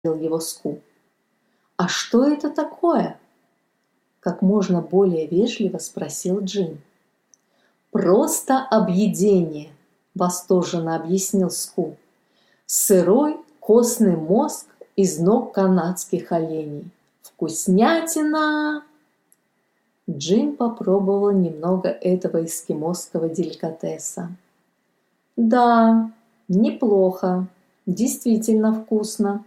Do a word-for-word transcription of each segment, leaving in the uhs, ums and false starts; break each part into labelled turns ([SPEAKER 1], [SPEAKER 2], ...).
[SPEAKER 1] его Ску. «А что это такое?» – как можно более вежливо спросил Джим. «Просто объедение», – восторженно объяснил Ску. «Сырой костный мозг из ног канадских оленей. Вкуснятина!» Джим попробовал немного этого эскимосского деликатеса. «Да, неплохо, действительно вкусно».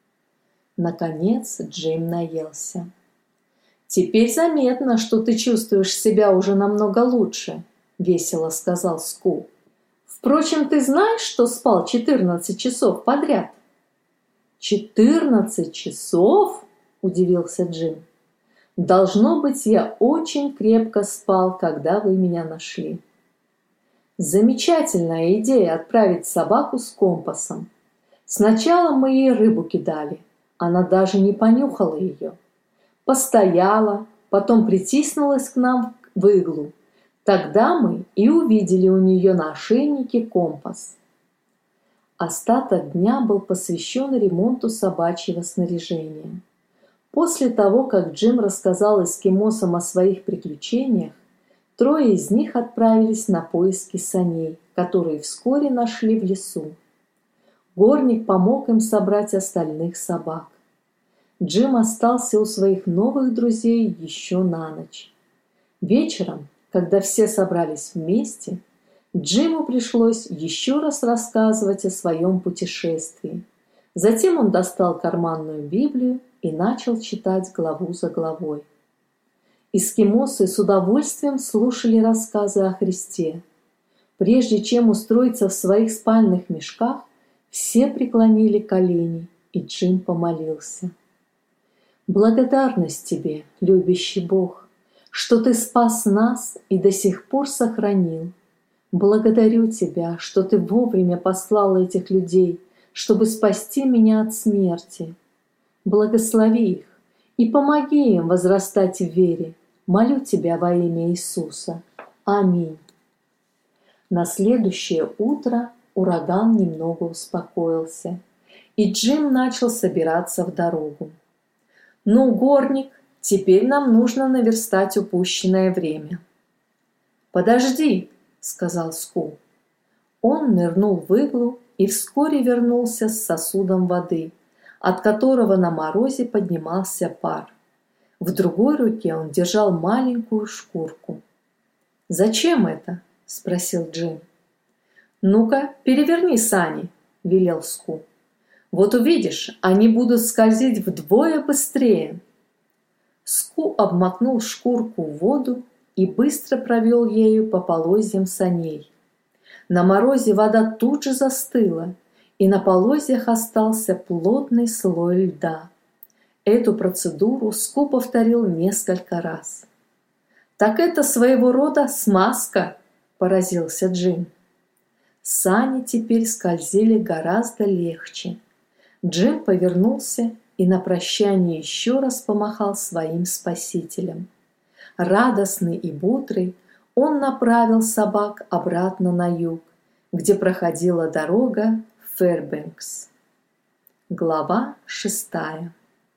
[SPEAKER 1] Наконец Джим наелся. «Теперь заметно, что ты чувствуешь себя уже намного лучше», — весело сказал Ску. «Впрочем, ты знаешь, что спал четырнадцать часов подряд?» «четырнадцать часов?» — удивился Джим. «Должно быть, я очень крепко спал, когда вы меня нашли». «Замечательная идея отправить собаку с компасом. Сначала мы ей рыбу кидали. Она даже не понюхала ее. Постояла, потом притиснулась к нам в иглу. Тогда мы и увидели у нее на ошейнике компас». Остаток дня был посвящен ремонту собачьего снаряжения. После того, как Джим рассказал эскимосам о своих приключениях, трое из них отправились на поиски саней, которые вскоре нашли в лесу. Горник помог им собрать остальных собак. Джим остался у своих новых друзей еще на ночь. Вечером, когда все собрались вместе, Джиму пришлось еще раз рассказывать о своем путешествии. Затем он достал карманную Библию и начал читать главу за главой. Эскимосы с удовольствием слушали рассказы о Христе. Прежде чем устроиться в своих спальных мешках, все преклонили колени, и Джим помолился. «Благодарность тебе, любящий Бог, что ты спас нас и до сих пор сохранил. Благодарю тебя, что ты вовремя послал этих людей, чтобы спасти меня от смерти. Благослови их и помоги им возрастать в вере. Молю тебя во имя Иисуса. Аминь». На следующее утро ураган немного успокоился, и Джим начал собираться в дорогу. «Ну, горник, теперь нам нужно наверстать упущенное время». «Подожди», — сказал Ску. Он нырнул в иглу и вскоре вернулся с сосудом воды, от которого на морозе поднимался пар. В другой руке он держал маленькую шкурку. «Зачем это?» — спросил Джим. «Ну-ка, переверни сани», — велел Ску. «Вот увидишь, они будут скользить вдвое быстрее». Ску обмакнул шкурку в воду и быстро провел ею по полозьям саней. На морозе вода тут же застыла, и на полозьях остался плотный слой льда. Эту процедуру Ску повторил несколько раз. «Так это своего рода смазка», — поразился Джим. Сани теперь скользили гораздо легче. Джим повернулся и на прощание еще раз помахал своим спасителям. Радостный и бодрый, он направил собак обратно на юг, где проходила дорога в Фэрбэнкс. Глава шестая.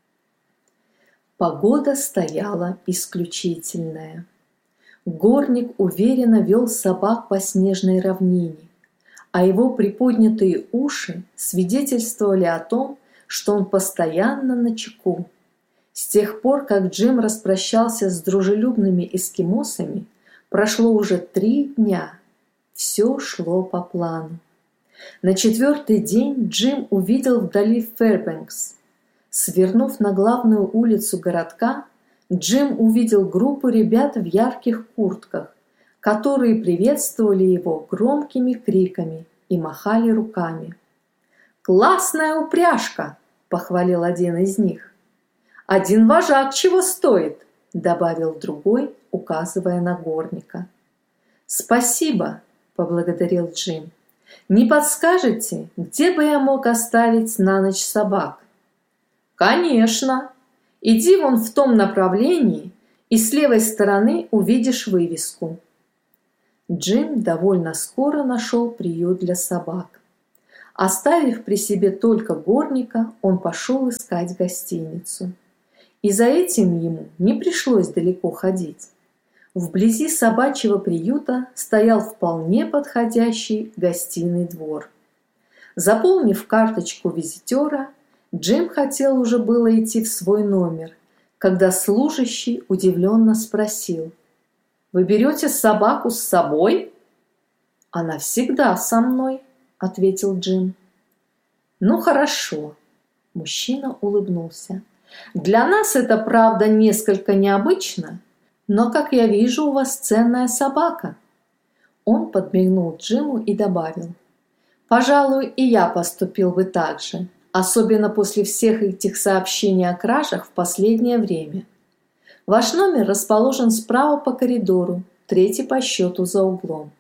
[SPEAKER 1] Погода стояла исключительная. Горник уверенно вел собак по снежной равнине, а его приподнятые уши свидетельствовали о том, что он постоянно начеку. С тех пор, как Джим распрощался с дружелюбными эскимосами, прошло уже три дня. Все шло по плану. На четвертый день Джим увидел вдали Фэрбэнкс. Свернув на главную улицу городка, Джим увидел группу ребят в ярких куртках, которые приветствовали его громкими криками и махали руками. «Классная упряжка!» – похвалил один из них. «Один вожак чего стоит!» – добавил другой, указывая на горника. «Спасибо!» – поблагодарил Джим. «Не подскажете, где бы я мог оставить на ночь собак?» «Конечно! Иди вон в том направлении, и с левой стороны увидишь вывеску». Джим довольно скоро нашел приют для собак. Оставив при себе только горника, он пошел искать гостиницу. И за этим ему не пришлось далеко ходить. Вблизи собачьего приюта стоял вполне подходящий гостиный двор. Заполнив карточку визитера, Джим хотел уже было идти в свой номер, когда служащий удивленно спросил: «Вы берете собаку с собой?» «Она всегда со мной», — ответил Джим. «Ну хорошо», — мужчина улыбнулся. «Для нас это, правда, несколько необычно, но, как я вижу, у вас ценная собака». Он подмигнул Джиму и добавил: «Пожалуй, и я поступил бы так же, особенно после всех этих сообщений о кражах в последнее время. Ваш номер расположен справа по коридору, третий по счету за углом».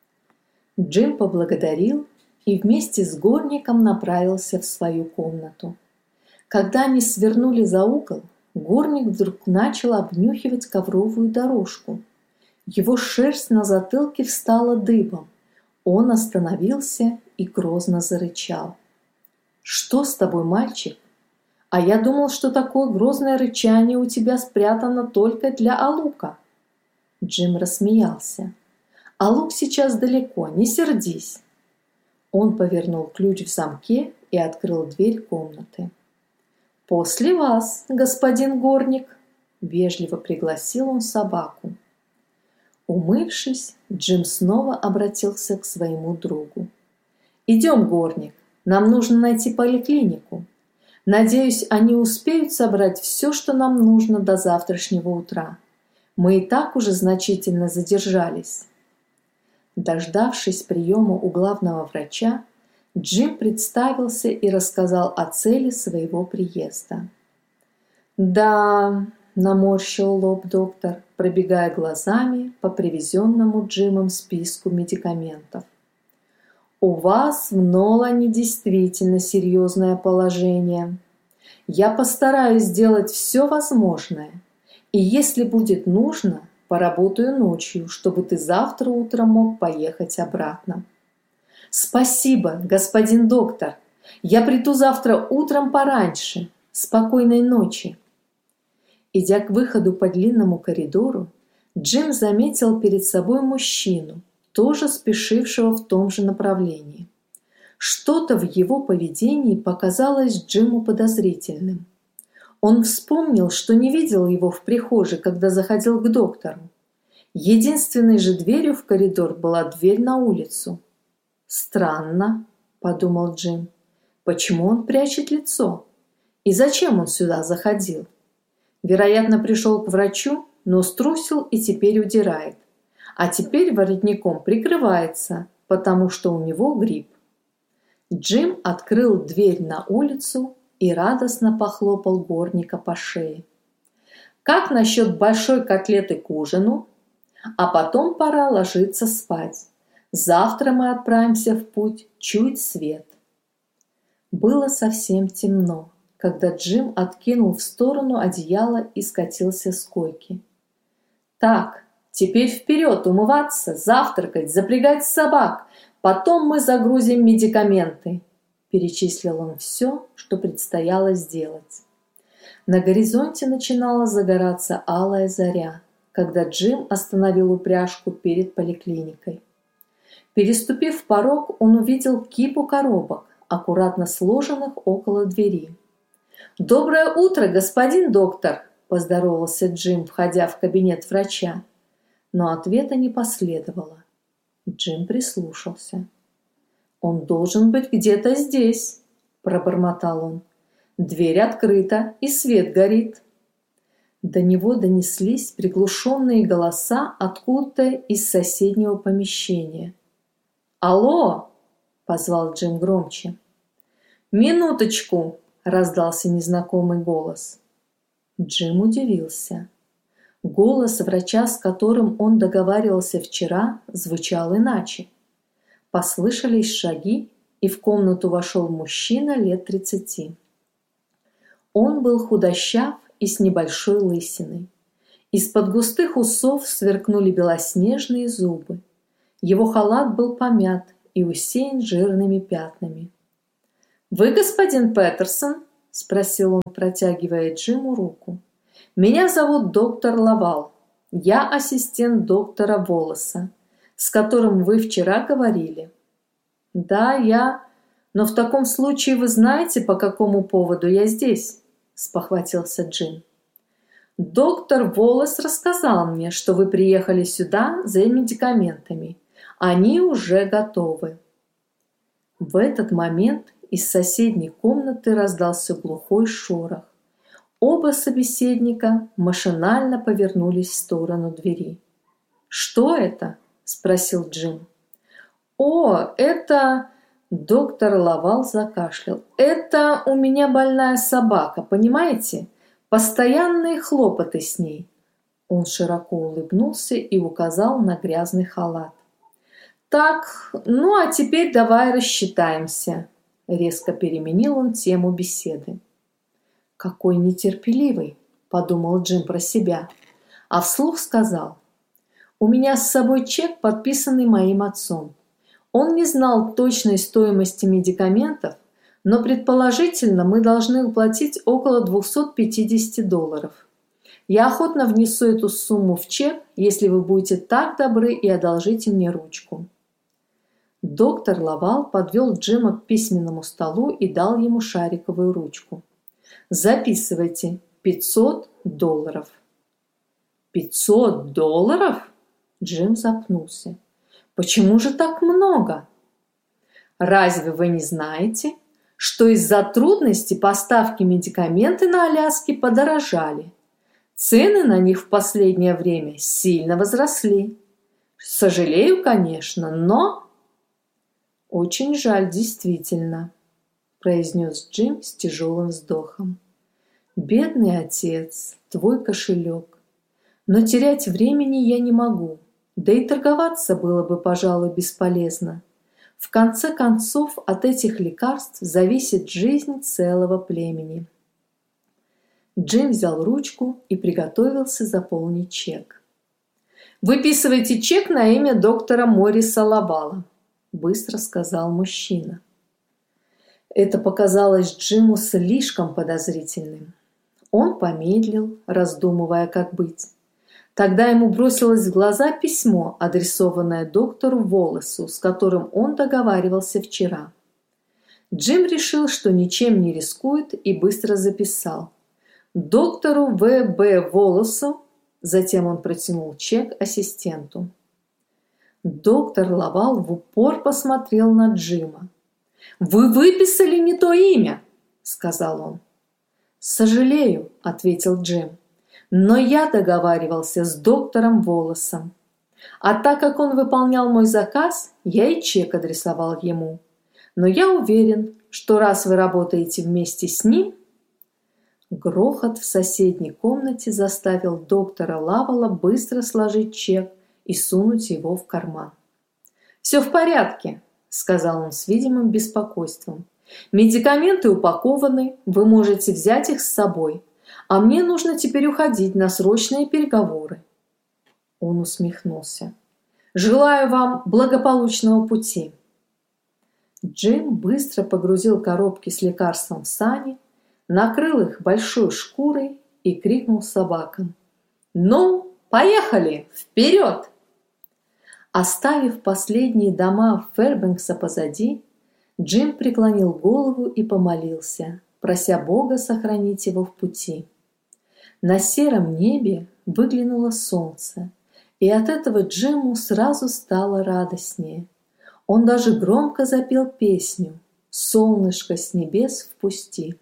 [SPEAKER 1] Джим поблагодарил и вместе с горником направился в свою комнату. Когда они свернули за угол, горник вдруг начал обнюхивать ковровую дорожку. Его шерсть на затылке встала дыбом. Он остановился и грозно зарычал. «Что с тобой, мальчик? А я думал, что такое грозное рычание у тебя спрятано только для Алука». Джим рассмеялся. «Алук сейчас далеко, не сердись». Он повернул ключ в замке и открыл дверь комнаты. «После вас, господин горник», — вежливо пригласил он собаку. Умывшись, Джим снова обратился к своему другу. «Идем, горник, нам нужно найти поликлинику. Надеюсь, они успеют собрать все, что нам нужно до завтрашнего утра. Мы и так уже значительно задержались». Дождавшись приема у главного врача, Джим представился и рассказал о цели своего приезда. «Да», — наморщил лоб доктор, пробегая глазами по привезенному Джимом списку медикаментов. «У вас в Нолане действительно серьезное положение. Я постараюсь сделать все возможное, и если будет нужно, поработаю ночью, чтобы ты завтра утром мог поехать обратно». «Спасибо, господин доктор. Я приду завтра утром пораньше. Спокойной ночи». Идя к выходу по длинному коридору, Джим заметил перед собой мужчину, тоже спешившего в том же направлении. Что-то в его поведении показалось Джиму подозрительным. Он вспомнил, что не видел его в прихожей, когда заходил к доктору. Единственной же дверью в коридор была дверь на улицу. «Странно», — подумал Джим, — «почему он прячет лицо? И зачем он сюда заходил? Вероятно, пришел к врачу, но струсил и теперь удирает. А теперь воротником прикрывается, потому что у него грипп». Джим открыл дверь на улицу и радостно похлопал горника по шее. «Как насчет большой котлеты к ужину? А потом пора ложиться спать. Завтра мы отправимся в путь чуть свет». Было совсем темно, когда Джим откинул в сторону одеяло и скатился с койки. «Так, теперь вперед умываться, завтракать, запрягать собак. Потом мы загрузим медикаменты», — перечислил он все, что предстояло сделать. На горизонте начинала загораться алая заря, когда Джим остановил упряжку перед поликлиникой. Переступив порог, он увидел кипу коробок, аккуратно сложенных около двери. «Доброе утро, господин доктор!» – поздоровался Джим, входя в кабинет врача. Но ответа не последовало. Джим прислушался. «Он должен быть где-то здесь», – пробормотал он. «Дверь открыта, и свет горит». До него донеслись приглушенные голоса откуда-то из соседнего помещения. «Алло!» – позвал Джим громче. «Минуточку!» – раздался незнакомый голос. Джим удивился. Голос врача, с которым он договаривался вчера, звучал иначе. Послышались шаги, и в комнату вошел мужчина лет тридцати. Он был худощав и с небольшой лысиной. Из-под густых усов сверкнули белоснежные зубы. Его халат был помят и усеян жирными пятнами. «Вы господин Петерсон?» – спросил он, протягивая Джиму руку. «Меня зовут доктор Лавал. Я ассистент доктора Волоса, с которым вы вчера говорили». «Да, я... Но в таком случае вы знаете, по какому поводу я здесь?» – спохватился Джим. «Доктор Волос рассказал мне, что вы приехали сюда за медикаментами. Они уже готовы». В этот момент из соседней комнаты раздался глухой шорох. Оба собеседника машинально повернулись в сторону двери. «Что это?» – спросил Джим. «О, это...» – доктор Лавал закашлял. «Это у меня больная собака, понимаете? Постоянные хлопоты с ней». Он широко улыбнулся и указал на грязный халат. «Так, ну а теперь давай рассчитаемся», – резко переменил он тему беседы. «Какой нетерпеливый», – подумал Джим про себя, а вслух сказал: «У меня с собой чек, подписанный моим отцом. Он не знал точной стоимости медикаментов, но предположительно мы должны уплатить около двухсот пятидесяти долларов. Я охотно внесу эту сумму в чек, если вы будете так добры и одолжите мне ручку». Доктор Лавал подвел Джима к письменному столу и дал ему шариковую ручку. «Записывайте. Пятьсот долларов». «Пятьсот долларов?» Джим запнулся. «Почему же так много?» «Разве вы не знаете, что из-за трудностей поставки медикаменты на Аляске подорожали? Цены на них в последнее время сильно возросли. Сожалею, конечно, но...» «Очень жаль, действительно», – произнес Джим с тяжелым вздохом. «Бедный отец, твой кошелек. Но терять времени я не могу, да и торговаться было бы, пожалуй, бесполезно. В конце концов, от этих лекарств зависит жизнь целого племени». Джим взял ручку и приготовился заполнить чек. «Выписывайте чек на имя доктора Мориса Лавала», – быстро сказал мужчина. Это показалось Джиму слишком подозрительным. Он помедлил, раздумывая, как быть. Тогда ему бросилось в глаза письмо, адресованное доктору Волосу, с которым он договаривался вчера. Джим решил, что ничем не рискует, и быстро записал: «Доктору В Б Волосу». Затем он протянул чек ассистенту. Доктор Лавал в упор посмотрел на Джима. «Вы выписали не то имя», – сказал он. «Сожалею», – ответил Джим, – «но я договаривался с доктором Волосом. А так как он выполнял мой заказ, я и чек адресовал ему. Но я уверен, что раз вы работаете вместе с ним...» Грохот в соседней комнате заставил доктора Лавала быстро сложить чек и сунуть его в карман. «Все в порядке», – сказал он с видимым беспокойством. «Медикаменты упакованы, вы можете взять их с собой, а мне нужно теперь уходить на срочные переговоры». Он усмехнулся. «Желаю вам благополучного пути». Джим быстро погрузил коробки с лекарством в сани, накрыл их большой шкурой и крикнул собакам: «Ну, поехали! Вперед!» Оставив последние дома Фэрбэнкса позади, Джим преклонил голову и помолился, прося Бога сохранить его в пути. На сером небе выглянуло солнце, и от этого Джиму сразу стало радостнее. Он даже громко запел песню «Солнышко с небес впусти»,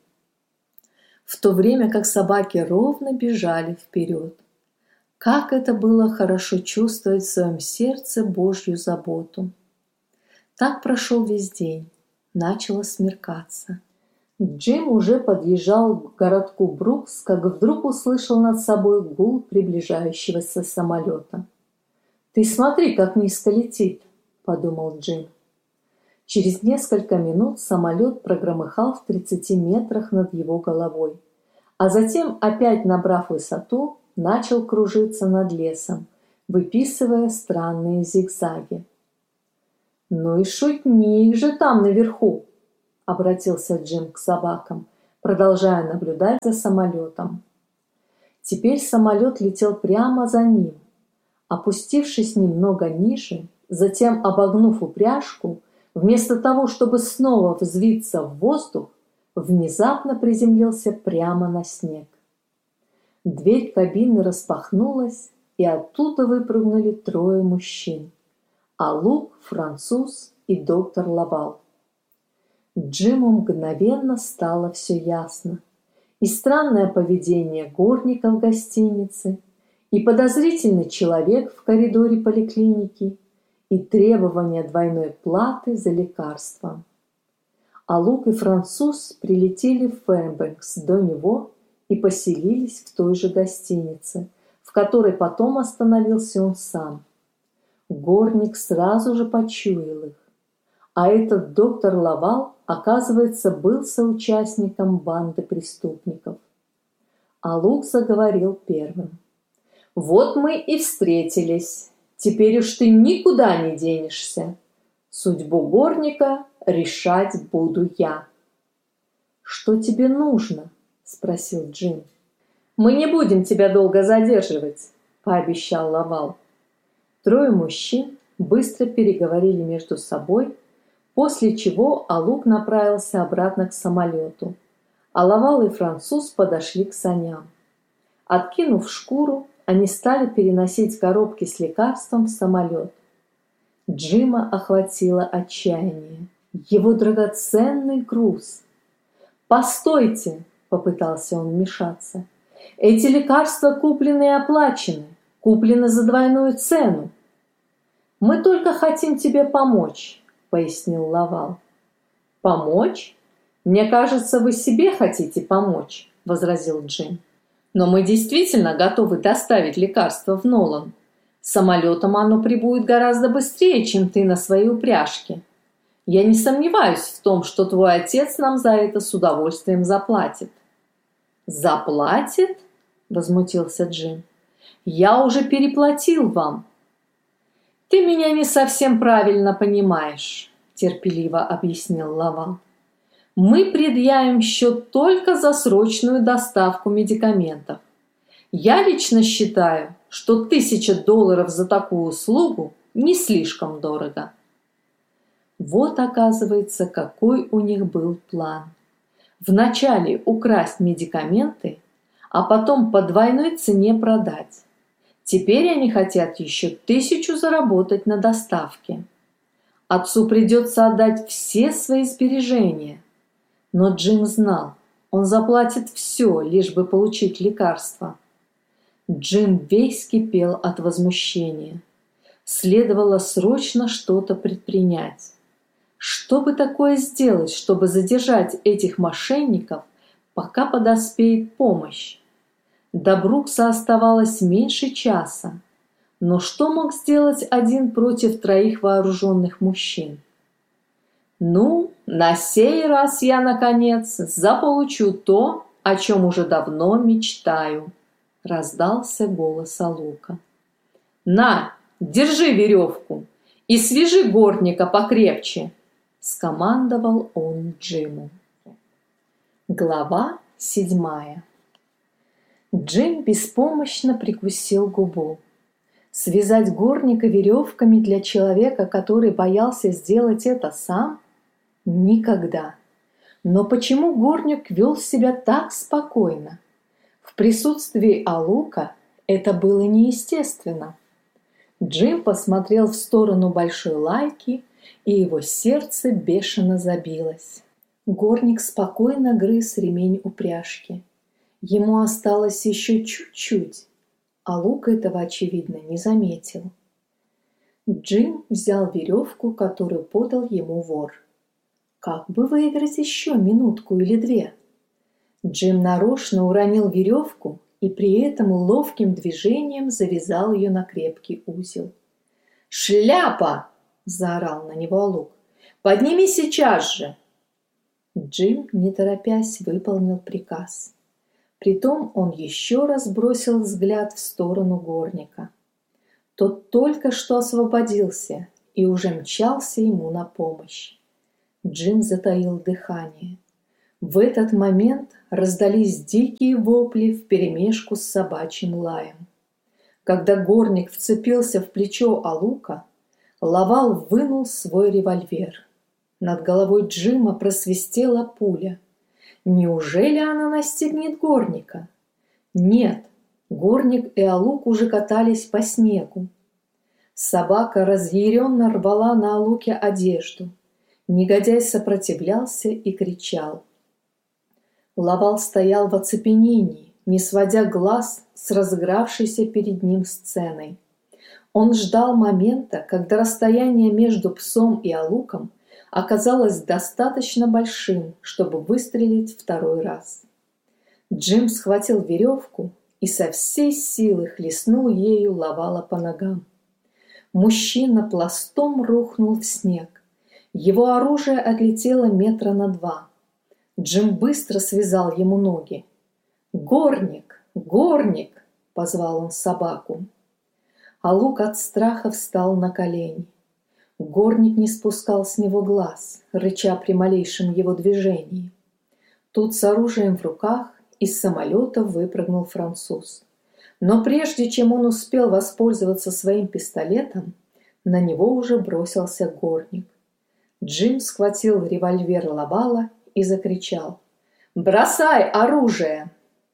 [SPEAKER 1] в то время как собаки ровно бежали вперед. Как это было хорошо чувствовать в своем сердце Божью заботу. Так прошел весь день. Начало смеркаться. Джим уже подъезжал к городку Брукс, как вдруг услышал над собой гул приближающегося самолета. «Ты смотри, как низко летит», – подумал Джим. Через несколько минут самолет прогромыхал в тридцати метрах над его головой, а затем, опять набрав высоту, начал кружиться над лесом, выписывая странные зигзаги. «Ну и шутник же там наверху!» – обратился Джим к собакам, продолжая наблюдать за самолетом. Теперь самолет летел прямо за ним. Опустившись немного ниже, затем обогнув упряжку, вместо того, чтобы снова взвиться в воздух, внезапно приземлился прямо на снег. Дверь кабины распахнулась, и оттуда выпрыгнули трое мужчин: Алук, француз и доктор Лавал. Джиму мгновенно стало все ясно. И странное поведение горника в гостинице, и подозрительный человек в коридоре поликлиники, и требование двойной платы за лекарства. Алук и француз прилетели в Фэрбэнкс до него и поселились в той же гостинице, в которой потом остановился он сам. Горник сразу же почуял их. А этот доктор Лавал, оказывается, был соучастником банды преступников. Алук заговорил первым. «Вот мы и встретились. Теперь уж ты никуда не денешься. Судьбу горника решать буду я». «Что тебе нужно?» – спросил Джим. «Мы не будем тебя долго задерживать», – пообещал Лавал. Трое мужчин быстро переговорили между собой, после чего Алук направился обратно к самолету, а Лавал и француз подошли к саням. Откинув шкуру, они стали переносить коробки с лекарством в самолет. Джима охватило отчаяние. Его драгоценный груз. «Постойте!» – попытался он вмешаться. «Эти лекарства куплены и оплачены, куплены за двойную цену». «Мы только хотим тебе помочь», – пояснил Лавал. «Помочь? Мне кажется, вы себе хотите помочь», – возразил Джим. «Но мы действительно готовы доставить лекарство в Нолан. Самолетом оно прибудет гораздо быстрее, чем ты на своей упряжке. Я не сомневаюсь в том, что твой отец нам за это с удовольствием заплатит». «Заплатит?» – возмутился Джим. «Я уже переплатил вам». «Ты меня не совсем правильно понимаешь», – терпеливо объяснил Лавал. «Мы предъявим счет только за срочную доставку медикаментов. Я лично считаю, что тысяча долларов за такую услугу не слишком дорого». Вот, оказывается, какой у них был план. Вначале украсть медикаменты, а потом по двойной цене продать. Теперь они хотят еще тысячу заработать на доставке. Отцу придется отдать все свои сбережения. Но Джим знал, он заплатит все, лишь бы получить лекарство. Джим весь кипел от возмущения. Следовало срочно что-то предпринять. Что бы такое сделать, чтобы задержать этих мошенников, пока подоспеет помощь? До Брукса оставалось меньше часа. Но что мог сделать один против троих вооруженных мужчин? «Ну, на сей раз я, наконец, заполучу то, о чем уже давно мечтаю», — раздался голос Алука. «На, держи веревку и свяжи горника покрепче», — скомандовал он Джиму. Глава седьмая. Джим беспомощно прикусил губу. Связать горника веревками для человека, который боялся сделать это сам? Никогда. Но почему горник вел себя так спокойно? В присутствии Алука это было неестественно. Джим посмотрел в сторону большой лайки, и его сердце бешено забилось. Горник спокойно грыз ремень упряжки. Ему осталось еще чуть-чуть, а Лук этого, очевидно, не заметил. Джим взял веревку, которую подал ему вор. Как бы выиграть еще минутку или две? Джим нарочно уронил веревку и при этом ловким движением завязал ее на крепкий узел. «Шляпа!» – заорал на него Лук. «Подними сейчас же!» Джим, не торопясь, выполнил приказ. Притом он еще раз бросил взгляд в сторону горника. Тот только что освободился и уже мчался ему на помощь. Джим затаил дыхание. В этот момент раздались дикие вопли вперемешку с собачьим лаем. Когда горник вцепился в плечо Алука, Лавал вынул свой револьвер. Над головой Джима просвистела пуля. Неужели она настигнет горника? Нет, горник и Алук уже катались по снегу. Собака разъяренно рвала на Алуке одежду. Негодяй сопротивлялся и кричал. Лавал стоял в оцепенении, не сводя глаз с разыгравшейся перед ним сценой. Он ждал момента, когда расстояние между псом и Алуком оказалось достаточно большим, чтобы выстрелить второй раз. Джим схватил веревку и со всей силы хлестнул ею Лавала по ногам. Мужчина пластом рухнул в снег. Его оружие отлетело метра на два. Джим быстро связал ему ноги. «Горник! Горник!» — позвал он собаку. Алук от страха встал на колени. Горник не спускал с него глаз, рыча при малейшем его движении. Тут с оружием в руках из самолета выпрыгнул француз. Но прежде чем он успел воспользоваться своим пистолетом, на него уже бросился горник. Джим схватил револьвер Лавала и закричал: «Бросай оружие!»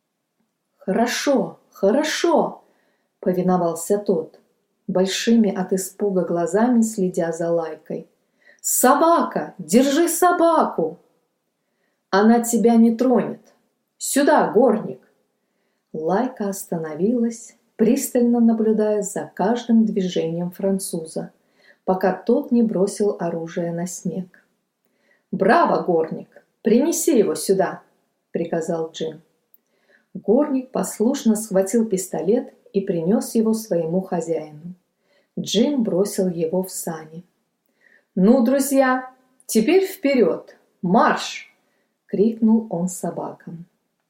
[SPEAKER 1] «Хорошо, хорошо!» — повиновался тот, большими от испуга глазами следя за Лайкой. «Собака! Держи собаку!» «Она тебя не тронет! Сюда, горник!» Лайка остановилась, пристально наблюдая за каждым движением француза, пока тот не бросил оружие на снег. «Браво, горник! Принеси его сюда!» — приказал Джим. Горник послушно схватил пистолет и принес его своему хозяину. Джим бросил его в сани. «Ну, друзья, теперь вперед! Марш!» — крикнул он собакам.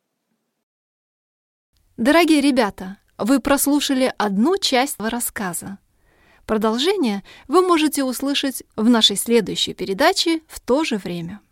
[SPEAKER 2] Дорогие ребята, вы прослушали одну часть рассказа. Продолжение вы можете услышать в нашей следующей передаче в то же время.